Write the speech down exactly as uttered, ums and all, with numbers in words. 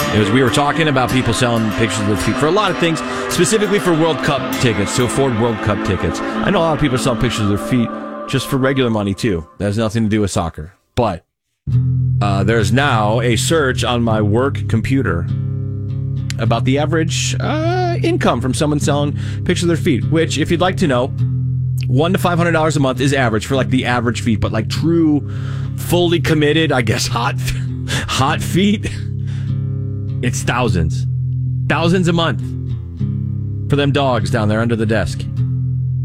It was, we were talking about people selling pictures of their feet for a lot of things, specifically for World Cup tickets, to afford World Cup tickets. I know a lot of people sell pictures of their feet just for regular money, too. That has nothing to do with soccer. But uh, there's now a search on my work computer about the average uh, income from someone selling pictures of their feet, which, if you'd like to know, one to five hundred dollars a month is average for like the average feet, but like true, fully committed, I guess, hot, hot feet, it's thousands, thousands a month for them dogs down there under the desk.